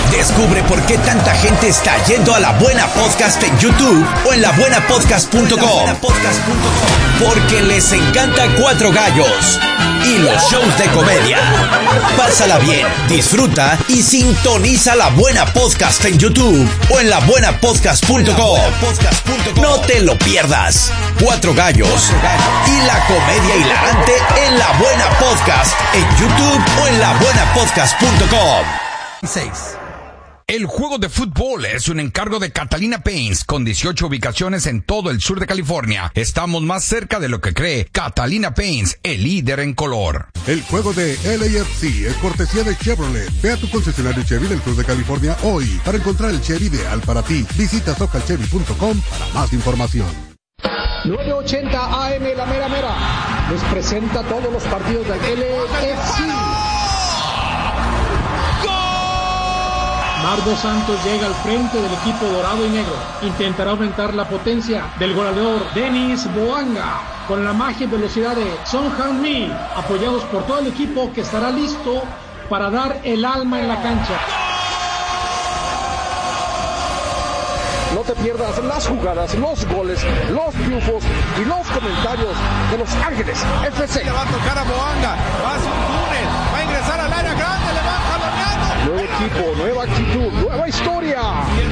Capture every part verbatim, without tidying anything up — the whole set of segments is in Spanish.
Descubre por qué tanta gente está yendo a La Buena Podcast en YouTube o en la buena podcast punto com. Porque les encanta Cuatro Gallos y los shows de comedia. Pásala bien, disfruta y sintoniza La Buena Podcast en YouTube o en la buena podcast punto com. No te lo pierdas. Cuatro Gallos y la comedia hilarante en La Buena Podcast en YouTube o en la buena podcast punto com. seis. El juego de fútbol es un encargo de Catalina Paints con dieciocho ubicaciones en todo el sur de California. Estamos más cerca de lo que cree. Catalina Paints, el líder en color. El juego de L A F C es cortesía de Chevrolet. Ve a tu concesionario Chevy del sur de California hoy para encontrar el Chevy ideal para ti. Visita socal chevy punto com para más información. nueve ochenta A M La Mera Mera les presenta todos los partidos del L A F C. Mardo Santos llega al frente del equipo dorado y negro. Intentará aumentar la potencia del goleador Denis Boanga con la magia y velocidad de Son Han-mi, apoyados por todo el equipo que estará listo para dar el alma en la cancha. No te pierdas las jugadas, los goles, los triunfos y los comentarios de Los Ángeles F C. Le va a tocar a Boanga, va hacia un túnel, va a ingresar al área grande, le va jaloneando. Nuevo equipo, nueva actitud, nueva historia.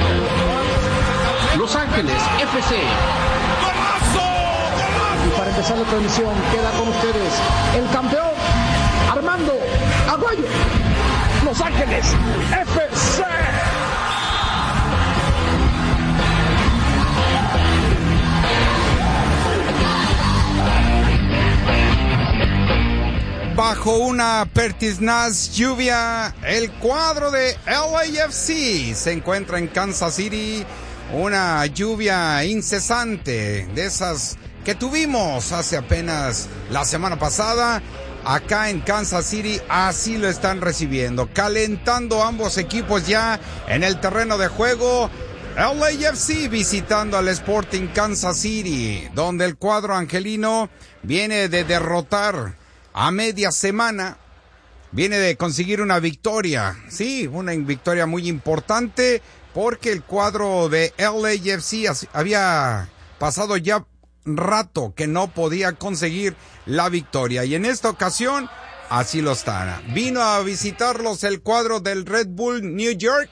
Los Ángeles F C. ¡Golazo! ¡Golazo! Y para empezar la transmisión queda con ustedes el campeón Armando Aguayo. Los Ángeles F C. Bajo una pertinaz lluvia, el cuadro de L A F C se encuentra en Kansas City. Una lluvia incesante, de esas que tuvimos hace apenas la semana pasada. Acá en Kansas City así lo están recibiendo, calentando ambos equipos ya en el terreno de juego. L A F C visitando al Sporting Kansas City, donde el cuadro angelino viene de derrotar a media semana, viene de conseguir una victoria, sí, una victoria muy importante, porque el cuadro de L A F C había pasado ya rato que no podía conseguir la victoria, y en esta ocasión así lo está. Vino a visitarlos el cuadro del Red Bull New York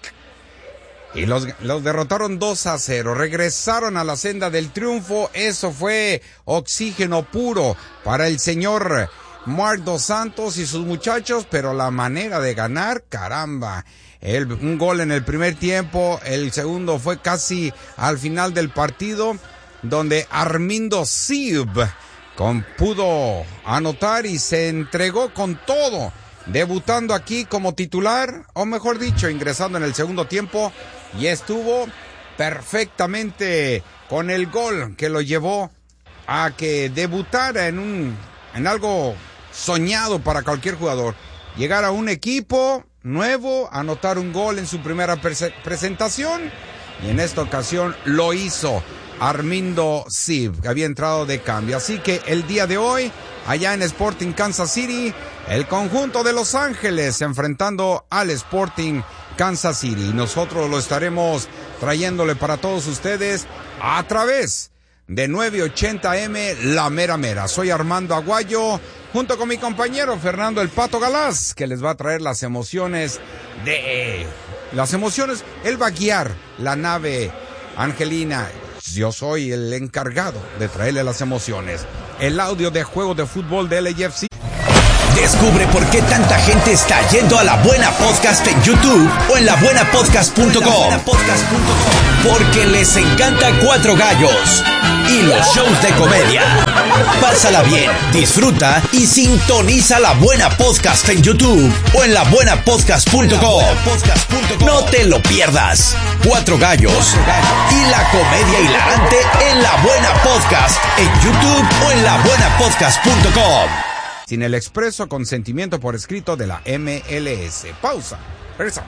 y los, los derrotaron dos a cero, regresaron a la senda del triunfo. Eso fue oxígeno puro para el señor Mardo Santos y sus muchachos, pero la manera de ganar, caramba, el, un gol en el primer tiempo, el segundo fue casi al final del partido, donde Armindo Sib con, pudo anotar y se entregó con todo, debutando aquí como titular, o mejor dicho, ingresando en el segundo tiempo, y estuvo perfectamente con el gol que lo llevó a que debutara en un, en algo soñado para cualquier jugador, llegar a un equipo nuevo, anotar un gol en su primera pre- presentación, y en esta ocasión lo hizo Armindo Sib, que había entrado de cambio. Así que el día de hoy, allá en Sporting Kansas City, el conjunto de Los Ángeles enfrentando al Sporting Kansas City. Nosotros lo estaremos trayéndole para todos ustedes a través de nueve ochenta M La Mera Mera. Soy Armando Aguayo, junto con mi compañero Fernando El Pato Galás, que les va a traer las emociones de... Las emociones, él va a guiar la nave angelina. Yo soy el encargado de traerle las emociones. El audio de juego de fútbol de L A F C. Descubre por qué tanta gente está yendo a La Buena Podcast en YouTube o en la buena podcast punto com. Porque les encanta Cuatro Gallos y los shows de comedia. Pásala bien, disfruta y sintoniza La Buena Podcast en YouTube o en la buena podcast punto com. No te lo pierdas. Cuatro Gallos y la comedia hilarante en La Buena Podcast en YouTube o en la buena podcast punto com. Sin el expreso consentimiento por escrito de la M L S. Pausa. Regresamos.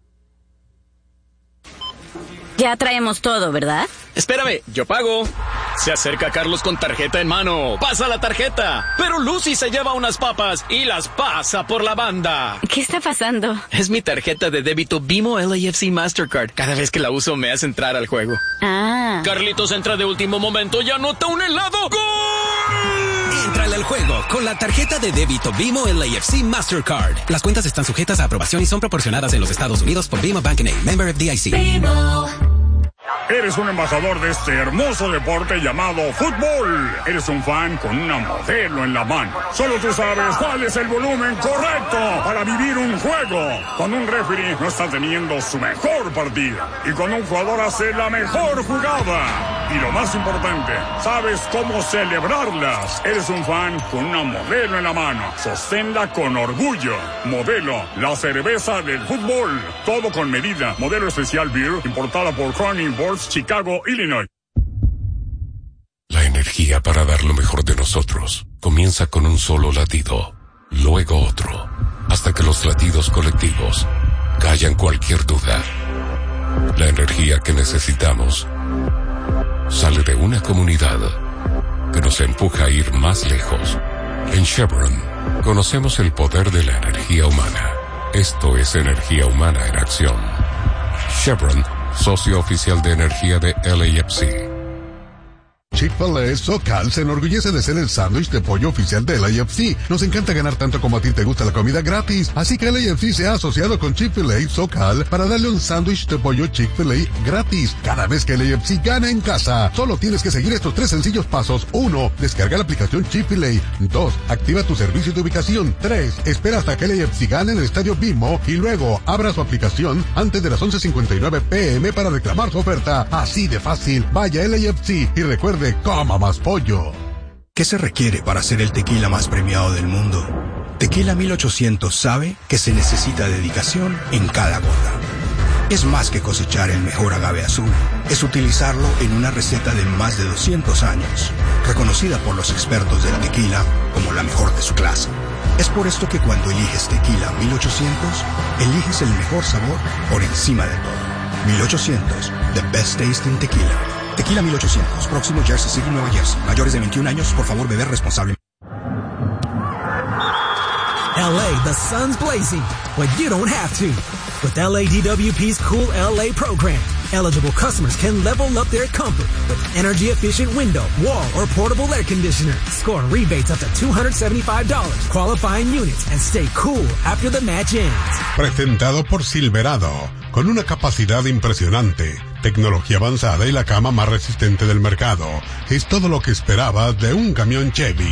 Ya traemos todo, ¿verdad? Espérame, yo pago. Se acerca Carlos con tarjeta en mano. Pasa la tarjeta. Pero Lucy se lleva unas papas y las pasa por la banda. ¿Qué está pasando? Es mi tarjeta de débito Bimo L A F C Mastercard. Cada vez que la uso me hace entrar al juego. Ah. Carlitos entra de último momento y anota un helado. ¡Gol! Éntrale al juego con la tarjeta de débito Bimo L A F C Mastercard. Las cuentas están sujetas a aprobación y son proporcionadas en los Estados Unidos por Bimo Bank N A, member F D I C. Bimo. Eres un embajador de este hermoso deporte llamado fútbol. Eres un fan con una modelo en la mano. Solo tú sabes cuál es el volumen correcto para vivir un juego. Cuando un referee no está teniendo su mejor partida. Y cuando un jugador hace la mejor jugada. Y lo más importante, sabes cómo celebrarlas. Eres un fan con una modelo en la mano. Sosténla con orgullo. Modelo, la cerveza del fútbol. Todo con medida. Modelo especial beer, importada por Cronin Boards, Chicago, Illinois. La energía para dar lo mejor de nosotros comienza con un solo latido, luego otro, hasta que los latidos colectivos callan cualquier duda. La energía que necesitamos sale de una comunidad que nos empuja a ir más lejos. En Chevron conocemos el poder de la energía humana. Esto es energía humana en acción. Chevron, socio oficial de energía de L A F C. Chick-fil-A SoCal se enorgullece de ser el sándwich de pollo oficial de L A F C. Nos encanta ganar tanto como a ti te gusta la comida gratis. Así que L A F C se ha asociado con Chick-fil-A SoCal para darle un sándwich de pollo Chick-fil-A gratis cada vez que L A F C gana en casa. Solo tienes que seguir estos tres sencillos pasos. uno. Descarga la aplicación Chick-fil-A. dos. Activa tu servicio de ubicación. tres. Espera hasta que L A F C gane en el estadio Bimo y luego abra su aplicación antes de las once cincuenta y nueve pm para reclamar su oferta. Así de fácil. Vaya L A F C y recuerde, coma más pollo. ¿Qué se requiere para ser el tequila más premiado del mundo? Tequila mil ochocientos sabe que se necesita dedicación en cada gota. Es más que cosechar el mejor agave azul. Es utilizarlo en una receta de más de doscientos años, reconocida por los expertos del tequila como la mejor de su clase. Es por esto que cuando eliges Tequila mil ochocientos, eliges el mejor sabor por encima de todo. mil ochocientos, the best tasting tequila. Tequila mil ochocientos, próximo Jersey City, Nueva Jersey. Mayores de veintiún años, por favor, beber responsablemente. L A, the sun's blazing, but you don't have to. With L A D W P's Cool L A program, eligible customers can level up their comfort with energy-efficient window, wall, or portable air conditioner. Score rebates up to two hundred seventy-five dollars, qualifying units, and stay cool after the match ends. Presentado por Silverado, con una capacidad impresionante, tecnología avanzada y la cama más resistente del mercado. Es todo lo que esperabas de un camión Chevy.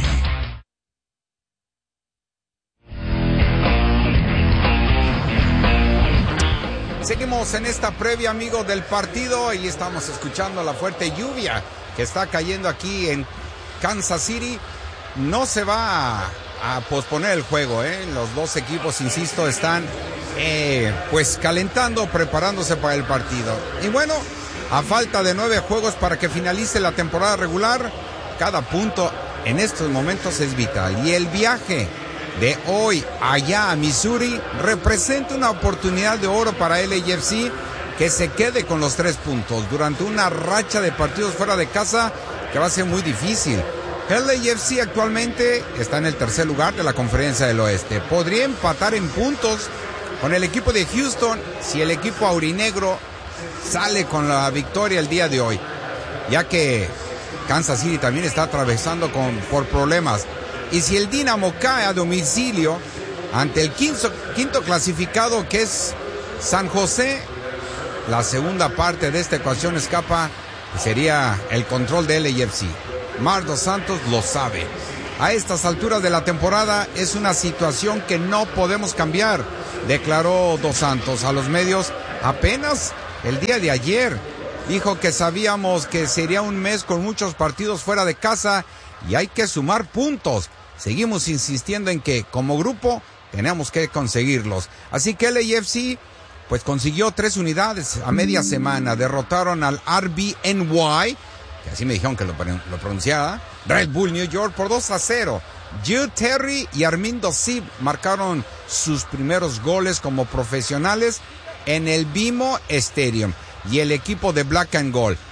Seguimos en esta previa, amigos, del partido y estamos escuchando la fuerte lluvia que está cayendo aquí en Kansas City. No se va a, a posponer el juego, ¿eh? Los dos equipos, insisto, están eh, pues calentando, preparándose para el partido. Y bueno, a falta de nueve juegos para que finalice la temporada regular, cada punto en estos momentos es vital. Y el viaje de hoy allá a Missouri representa una oportunidad de oro para L A F C que se quede con los tres puntos durante una racha de partidos fuera de casa que va a ser muy difícil. L A F C actualmente está en el tercer lugar de la Conferencia del Oeste. Podría empatar en puntos con el equipo de Houston si el equipo aurinegro sale con la victoria el día de hoy, ya que Kansas City también está atravesando con, por problemas. Y si el Dynamo cae a domicilio ante el quinto, quinto clasificado, que es San José, la segunda parte de esta ecuación escapa y sería el control de L A F C. Mar Dos Santos lo sabe. A estas alturas de la temporada es una situación que no podemos cambiar, declaró Dos Santos a los medios apenas el día de ayer. Dijo que sabíamos que sería un mes con muchos partidos fuera de casa y hay que sumar puntos. Seguimos insistiendo en que como grupo tenemos que conseguirlos. Así que L A F C pues consiguió tres unidades a media semana. Derrotaron al R B N Y, que así me dijeron que lo, lo pronunciaba, Red Bull New York por dos a cero. Jude Terry y Armindo Sib marcaron sus primeros goles como profesionales en el Bimo Stadium. Y el equipo de Black and Gold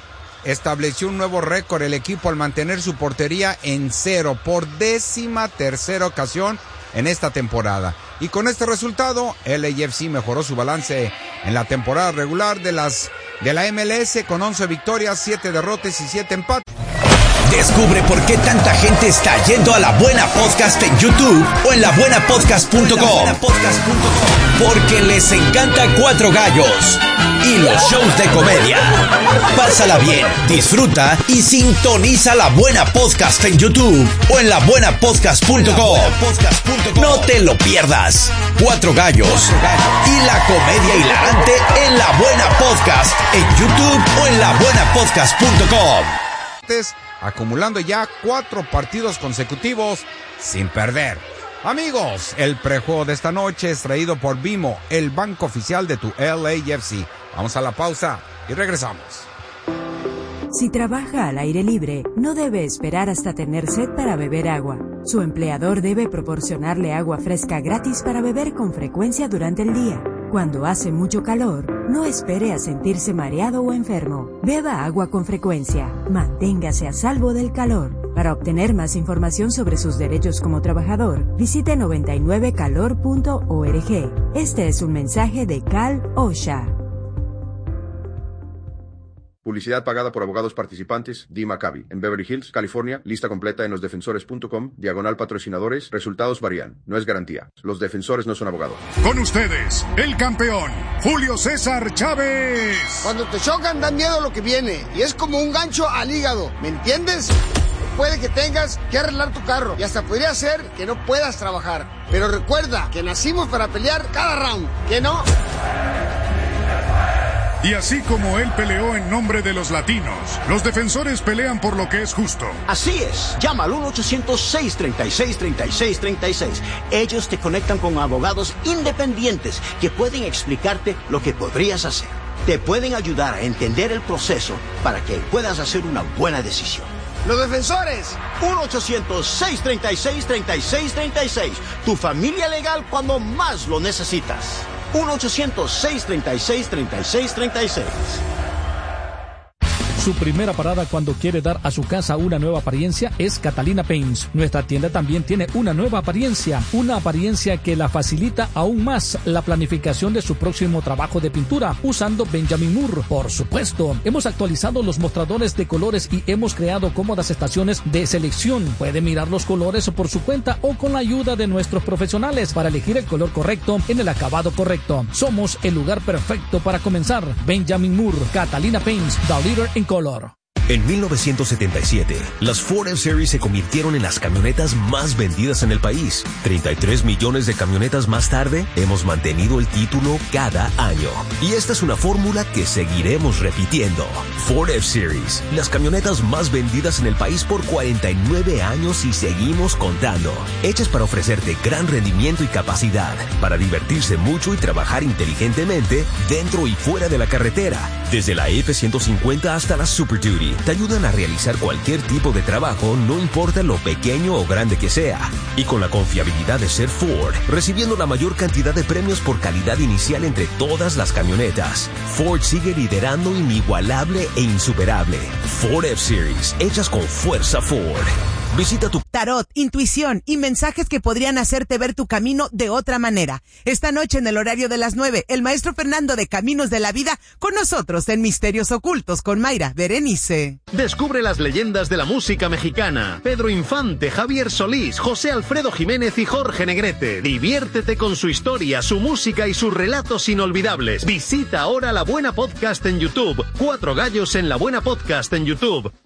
estableció un nuevo récord el equipo al mantener su portería en cero por décima tercera ocasión en esta temporada. Y con este resultado, L A F C mejoró su balance en la temporada regular de las de la M L S con once victorias, siete derrotas y siete empates. Descubre por qué tanta gente está yendo a La Buena Podcast en YouTube o en la buena podcast punto com. Porque les encanta Cuatro Gallos y los shows de comedia. Pásala bien, disfruta y sintoniza La Buena Podcast en YouTube o en la buena podcast punto com. No te lo pierdas. Cuatro Gallos y la comedia hilarante en La Buena Podcast en YouTube o en la buena podcast punto com. Acumulando ya cuatro partidos consecutivos sin perder. Amigos, el prejuego de esta noche es traído por Vimo, el banco oficial de tu L A F C. Vamos a la pausa y regresamos. Si trabaja al aire libre, no debe esperar hasta tener sed para beber agua. Su empleador debe proporcionarle agua fresca gratis para beber con frecuencia durante el día. Cuando hace mucho calor, no espere a sentirse mareado o enfermo. Beba agua con frecuencia. Manténgase a salvo del calor. Para obtener más información sobre sus derechos como trabajador, visite noventa y nueve calor punto org. Este es un mensaje de Cal OSHA. Publicidad pagada por abogados participantes, D. Maccabi, en Beverly Hills, California. Lista completa en los defensores punto com, diagonal patrocinadores. Resultados varían. No es garantía. Los defensores no son abogados. Con ustedes, el campeón, Julio César Chávez. Cuando te chocan, da miedo lo que viene. Y es como un gancho al hígado. ¿Me entiendes? Puede que tengas que arreglar tu carro. Y hasta podría ser que no puedas trabajar. Pero recuerda que nacimos para pelear cada round. ¿Que no? Y así como él peleó en nombre de los latinos, los defensores pelean por lo que es justo. Así es. Llama al uno ochocientos, seis treinta y seis, treinta y seis treinta y seis. Ellos te conectan con abogados independientes que pueden explicarte lo que podrías hacer. Te pueden ayudar a entender el proceso para que puedas hacer una buena decisión. ¡Los defensores! uno ochocientos, seis treinta y seis, treinta y seis treinta y seis. Tu familia legal cuando más lo necesitas. uno ochocientos, seis treinta y seis, treinta y seis treinta y seis. Su primera parada cuando quiere dar a su casa una nueva apariencia es Catalina Paints. Nuestra tienda también tiene una nueva apariencia, una apariencia que la facilita aún más la planificación de su próximo trabajo de pintura usando Benjamin Moore. Por supuesto, hemos actualizado los mostradores de colores y hemos creado cómodas estaciones de selección. Puede mirar los colores por su cuenta o con la ayuda de nuestros profesionales para elegir el color correcto en el acabado correcto. Somos el lugar perfecto para comenzar. Benjamin Moore, Catalina Paints, the leader in color. En mil novecientos setenta y siete, las Ford F-Series se convirtieron en las camionetas más vendidas en el país. treinta y tres millones de camionetas más tarde, hemos mantenido el título cada año. Y esta es una fórmula que seguiremos repitiendo. Ford F-Series, las camionetas más vendidas en el país por cuarenta y nueve años y seguimos contando. Hechas para ofrecerte gran rendimiento y capacidad, para divertirse mucho y trabajar inteligentemente dentro y fuera de la carretera. Desde la F ciento cincuenta hasta la Super Duty, te ayudan a realizar cualquier tipo de trabajo, no importa lo pequeño o grande que sea. Y con la confiabilidad de ser Ford, recibiendo la mayor cantidad de premios por calidad inicial entre todas las camionetas, Ford sigue liderando inigualable e insuperable. Ford F-Series, hechas con fuerza Ford. Visita tu... Tarot, intuición y mensajes que podrían hacerte ver tu camino de otra manera. Esta noche en el horario de las nueve, el maestro Fernando de Caminos de la Vida con nosotros en Misterios Ocultos con Mayra Berenice. Descubre las leyendas de la música mexicana. Pedro Infante, Javier Solís, José Alfredo Jiménez y Jorge Negrete. Diviértete con su historia, su música y sus relatos inolvidables. Visita ahora La Buena Podcast en YouTube. Cuatro Gallos en La Buena Podcast en YouTube.